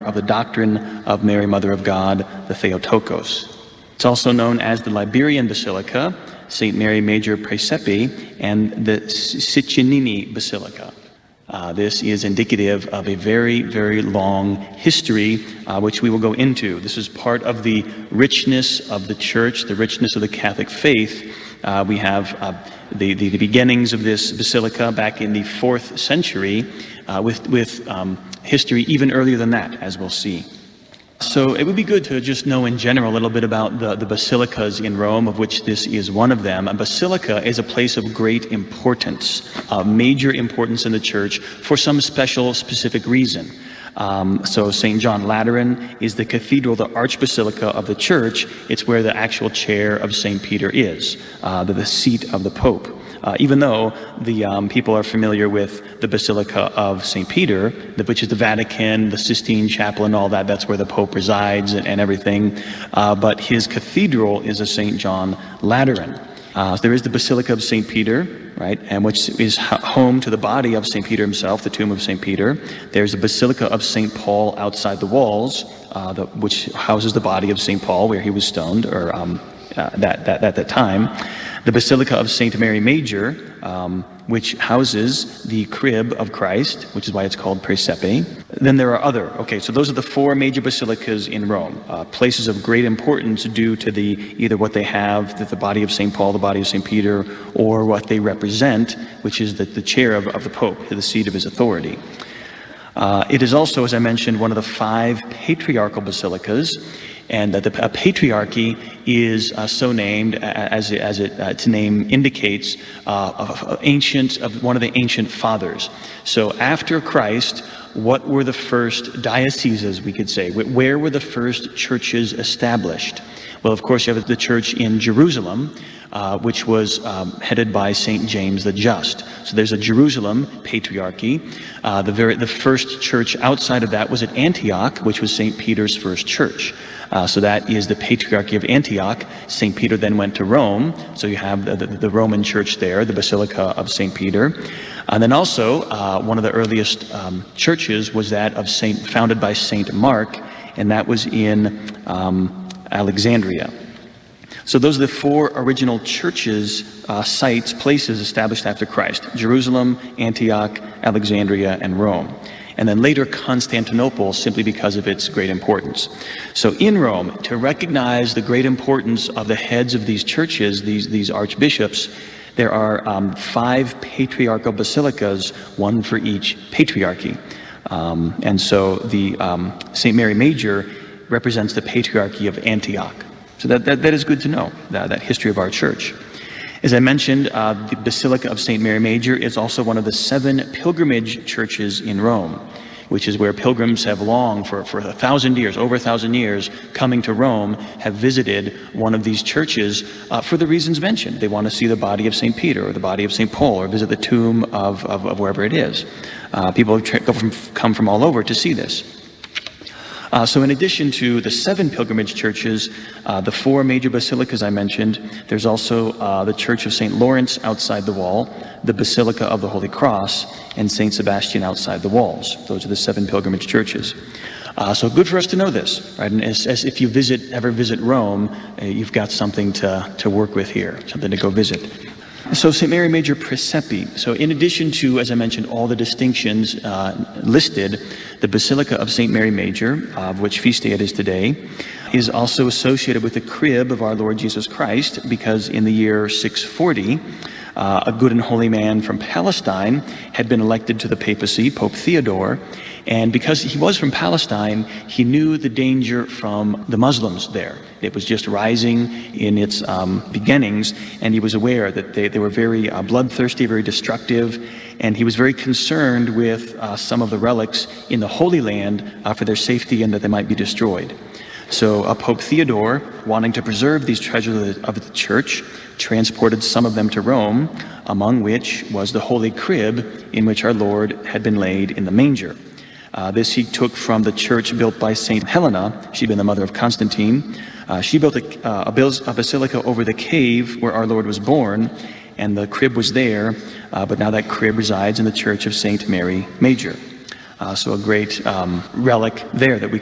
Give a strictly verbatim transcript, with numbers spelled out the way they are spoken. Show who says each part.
Speaker 1: of the doctrine of Mary, Mother of God, the Theotokos. It's also known as the Liberian Basilica, Saint Mary Major Praesepe, and the Siccinini Basilica. Uh, this is indicative of a very, very long history, uh, which we will go into. This is part of the richness of the Church, the richness of the Catholic faith. Uh, we have uh, the, the, the beginnings of this basilica back in the fourth century, uh, with, with um, history even earlier than that, as we'll see. So it would be good to just know in general a little bit about the, the basilicas in Rome, of which this is one of them. A basilica is a place of great importance, uh, major importance in the church for some special, specific reason. Um, so Saint John Lateran is the cathedral, the archbasilica of the church. It's where the actual chair of Saint Peter is, uh, the, the seat of the Pope. Uh, even though the um, people are familiar with the Basilica of Saint Peter, the, which is the Vatican, the Sistine Chapel and all that, that's where the Pope resides and, and everything. Uh, but his cathedral is a Saint John Lateran. Uh, so there is the Basilica of Saint Peter, right, and which is home to the body of Saint Peter himself, the tomb of Saint Peter. There's the Basilica of Saint Paul outside the walls, uh, the, which houses the body of Saint Paul where he was stoned, or um, uh, that, that, at that time. The Basilica of Saint Mary Major, um, which houses the crib of Christ, which is why it's called Praesepe. Then there are other, okay, so those are the four major basilicas in Rome, uh, places of great importance due to the either what they have, the, the body of Saint Paul, the body of Saint Peter, or what they represent, which is the, the chair of, of the Pope, the seat of his authority. Uh, it is also, as I mentioned, one of the five patriarchal basilicas, and that the a patriarchy is uh, so named as it, as it uh, to name indicates uh, of, of ancient of one of the ancient fathers. So after Christ, what were the first dioceses, we could say? Where were the first churches established? Well, of course, you have the church in Jerusalem, uh, which was um, headed by Saint James the Just. So there's a Jerusalem patriarchy. Uh, the very the first church outside of that was at Antioch, which was Saint Peter's first church. Uh, so that is the Patriarchy of Antioch. Saint Peter then went to Rome, so you have the, the, the Roman church there, the Basilica of Saint Peter. And then also, uh, one of the earliest um, churches was that of Saint, founded by Saint Mark, and that was in um, Alexandria. So those are the four original churches, uh, sites, places established after Christ: Jerusalem, Antioch, Alexandria, and Rome. And then later Constantinople, simply because of its great importance. So in Rome, to recognize the great importance of the heads of these churches, these, these archbishops, there are um, five patriarchal basilicas, one for each patriarchy. Um, and so the um, Saint Mary Major represents the Patriarchy of Antioch. So that, that, that is good to know, that, that history of our church. As I mentioned, uh, the Basilica of Saint Mary Major is also one of the seven pilgrimage churches in Rome, which is where pilgrims have long, for, for a thousand years, over a thousand years, coming to Rome, have visited one of these churches uh, for the reasons mentioned. They want to see the body of Saint Peter or the body of Saint Paul, or visit the tomb of, of, of wherever it is. Uh, people go from, come from all over to see this. Uh, so in addition to the seven pilgrimage churches, uh, the four major basilicas I mentioned, there's also uh, the Church of Saint Lawrence outside the wall, the Basilica of the Holy Cross, and Saint Sebastian outside the walls. Those are the seven pilgrimage churches. Uh, so good for us to know this, right? And as, as if you visit, ever visit Rome, uh, you've got something to, to work with here, something to go visit. So Saint Mary Major Praesepe. So in addition to, as I mentioned, all the distinctions uh, listed, the Basilica of Saint Mary Major, uh, of which feast day it is today, is also associated with the crib of our Lord Jesus Christ, because in the year six forty, uh, a good and holy man from Palestine had been elected to the papacy, Pope Theodore, and because he was from Palestine, he knew the danger from the Muslims there. It was just rising in its um, beginnings, and he was aware that they, they were very uh, bloodthirsty, very destructive, and he was very concerned with uh, some of the relics in the Holy Land uh, for their safety and that they might be destroyed. So uh, Pope Theodore, wanting to preserve these treasures of the, of the church, transported some of them to Rome, among which was the Holy Crib in which our Lord had been laid in the manger. Uh, this he took from the church built by Saint Helena. She'd been the mother of Constantine. Uh, she built a, uh, a, a basilica over the cave where our Lord was born, and the crib was there, uh, but now that crib resides in the Church of Saint Mary Major. Uh, so a great um, relic there that we